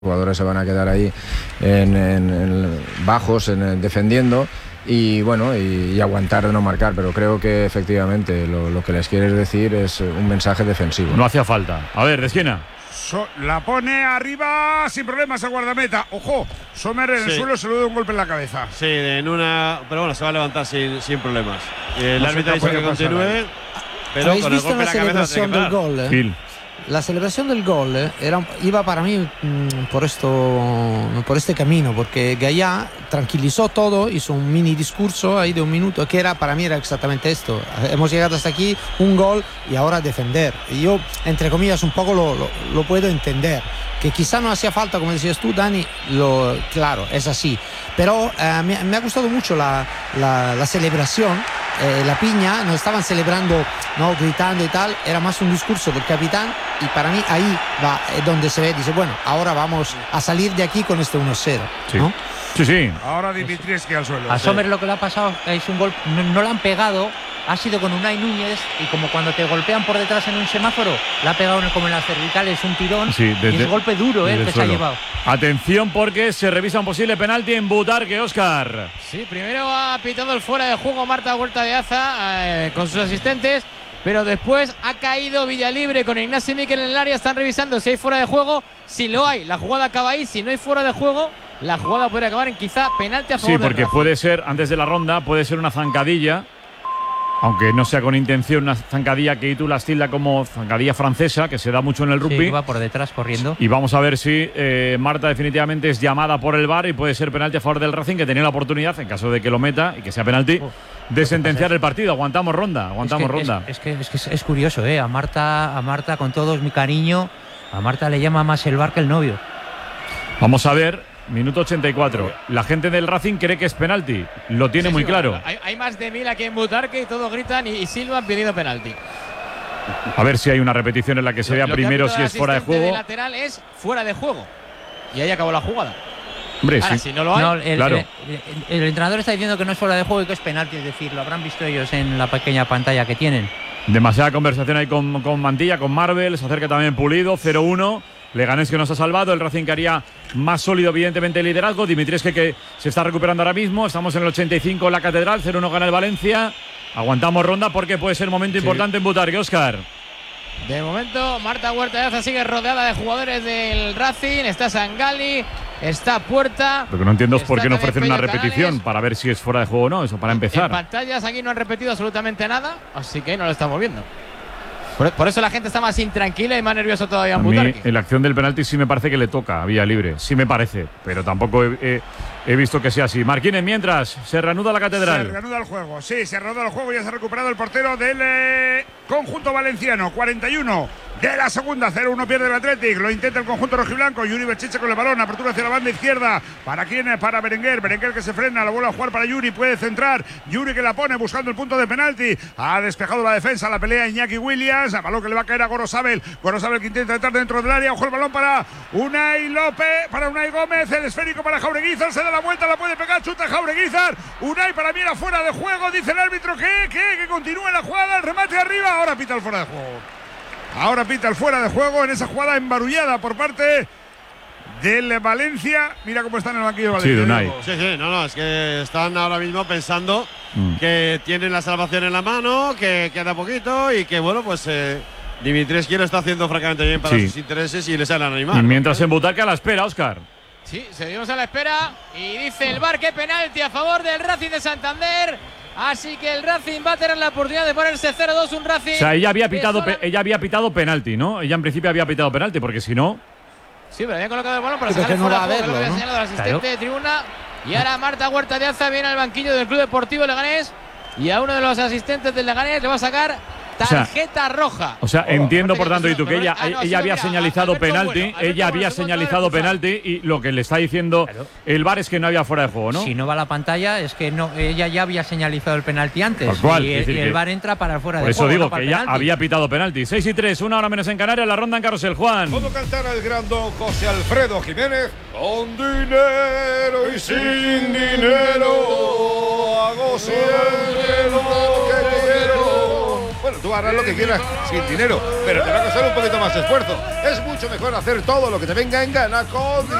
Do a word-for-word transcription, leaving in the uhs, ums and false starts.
jugadores se van a quedar ahí en, en, en bajos, en, en defendiendo y bueno, y, y aguantar de no marcar, pero creo que efectivamente lo, lo que les quieres decir es un mensaje defensivo. No hacía falta. A ver, de esquina. So, la pone arriba sin problemas el guardameta. Ojo, Sommer en sí. el suelo se le da un golpe en la cabeza. Sí, en una. Pero bueno, se va a levantar sin, sin problemas. El no árbitro dice que continúe, pero con el golpe en la cabeza tiene que parar. Del gol, eh? Gil. La celebración del gol era, iba para mí mmm, por, esto, por este camino, porque Gaya tranquilizó todo, hizo un mini discurso ahí de un minuto, que era para mí era exactamente esto. Hemos llegado hasta aquí, un gol y ahora defender. Y yo, entre comillas, un poco lo, lo, lo puedo entender. Que quizá no hacía falta, como decías tú, Dani, lo, claro, es así. Pero eh, me, me ha gustado mucho la, la, la celebración. Eh, la piña, nos estaban celebrando, no gritando y tal, era más un discurso del capitán y para mí ahí va eh, donde se ve, dice, bueno, ahora vamos a salir de aquí con este uno cero, sí. ¿no? Sí, sí. Ahora Dimitrievski al suelo. A Sommer sí. lo que le ha pasado es un gol, no, no le han pegado, ha sido con Unai Núñez y como cuando te golpean por detrás en un semáforo, le ha pegado como en las cervicales un tirón, sí, desde, y es golpe duro eh, el que se ha llevado. Atención porque se revisa un posible penalti en Butarque, Óscar. Sí, primero ha pitado el fuera de juego Marta Huerta de Aza eh, con sus asistentes, pero después ha caído Villalibre con Ignasi Miquel en el área, están revisando si hay fuera de juego, si lo hay, la jugada acaba ahí, si no hay fuera de juego, la jugada puede acabar en quizá penalti a favor. Sí, porque puede ser, antes de la ronda, puede ser una zancadilla, aunque no sea con intención, una zancadilla que tú las tilda como zancadilla francesa, que se da mucho en el rugby. Sí, va por detrás corriendo. Y vamos a ver si eh, Marta definitivamente es llamada por el V A R y puede ser penalti a favor del Racing, que tenía la oportunidad, en caso de que lo meta y que sea penalti, Uf, de sentenciar el partido. Aguantamos ronda, aguantamos es que, ronda. Es, es, que, es que es, es curioso, ¿eh? A Marta, a Marta, con todo mi cariño, a Marta le llama más el V A R que el novio. Vamos a ver. Minuto ochenta y cuatro. La gente del Racing cree que es penalti. Lo tiene sí, muy sí, claro. Bueno, hay, hay más de mil aquí en Butarque y todos gritan y, y silban pidiendo penalti. A ver si hay una repetición en la que se vea primero si es fuera de juego. El lateral es fuera de juego. Y ahí acabó la jugada. Hombre, Ahora, sí. si no lo hay, no, el, claro. el, el, el entrenador está diciendo que no es fuera de juego y que es penalti. Es decir, lo habrán visto ellos en la pequeña pantalla que tienen. Demasiada conversación ahí con, con Mantilla, con Marvel. Se acerca también Pulido, cero uno. Leganés que nos ha salvado, el Racing que haría más sólido evidentemente el liderazgo. Dimitrievski que se está recuperando ahora mismo, estamos en el ochenta y cinco en la Catedral, cero uno gana el Valencia. Aguantamos ronda porque puede ser momento sí. importante en Butarque, Óscar. De momento Marta Huerta de Aza sigue rodeada de jugadores del Racing, está Sangali, está Puerta. Lo que no entiendo es por qué no ofrecen una repetición Canales. Para ver si es fuera de juego o no, eso para empezar. En pantallas aquí no han repetido absolutamente nada, así que no lo estamos viendo. Por, por eso la gente está más intranquila y más nerviosa todavía en Butarque. A mí, en la acción del penalti sí me parece que le toca a Villalibre, sí me parece, pero tampoco he, he, he visto que sea así. Marquínez, mientras se reanuda la Catedral. Se reanuda el juego, sí, se reanuda el juego y ya se ha recuperado el portero del eh, conjunto valenciano. cuarenta y uno de la segunda, cero uno pierde el Athletic, lo intenta el conjunto rojiblanco. Yuri Berchiche con el balón, apertura hacia la banda izquierda. ¿Para quién? Para Berenguer, Berenguer que se frena, la vuelve a jugar para Yuri, puede centrar. Yuri que la pone buscando el punto de penalti. Ha despejado la defensa, la pelea Iñaki Williams, a balón que le va a caer a Gorosabel. Gorosabel que intenta entrar dentro del área, ojo el balón para Unai López, para Unai Gómez, el esférico para Jaureguizar, se da la vuelta, la puede pegar, chuta Jaureguizar. Unai para mí era fuera de juego, dice el árbitro que, que, que continúe la jugada, el remate arriba, ahora pita el fuera de juego. Ahora pita el fuera de juego en esa jugada embarullada por parte del Valencia. Mira cómo está en el banquillo Valencia. Sí, Unai. Sí, sí, no, no, es que están ahora mismo pensando mm. que tienen la salvación en la mano, que queda poquito y que, bueno, pues eh, Dimitrievski lo está haciendo francamente bien para sí. sus intereses y les salen a animar. Y mientras en Butarque a la espera, Óscar. Sí, seguimos a la espera y dice el V A R que penalti a favor del Racing de Santander. Así que el Racing va a tener la oportunidad de ponerse cero dos, un Racing. O sea, ella había pitado, pe ella había pitado penalti, ¿no? Ella en principio había pitado penalti, porque si no. Sí, pero había colocado el balón para sacar sacar no fuera va a de juego, verlo, que lo había ¿no? señalado el asistente claro. de tribuna. Y ahora Marta Huerta de Aza viene al banquillo del Club Deportivo Leganés. Y a uno de los asistentes del Leganés le va a sacar tarjeta o sea, roja. O sea, oh, entiendo por tanto, y tú que ella, ah, no, ella había mira, señalizado Alberto penalti, Bueno, ella había Bueno, señalizado penalti y lo que le está diciendo claro. el V A R es que no había fuera de juego, ¿no? Si no va a la pantalla es que no, ella ya había señalizado el penalti antes. Tal cual, y, es decir y el que, V A R entra para el fuera de juego. juego. Por eso digo no que ella penalti. había pitado penalti. seis y tres, una hora menos en Canarias, la ronda en Carrusel, Juan. ¿Cómo cantar al gran don José Alfredo Jiménez? Con dinero y sin dinero hago siempre lo que quiero. Bueno, tú harás lo que quieras sin dinero, pero te va a costar un poquito más de esfuerzo. Es mucho mejor hacer todo lo que te venga en gana con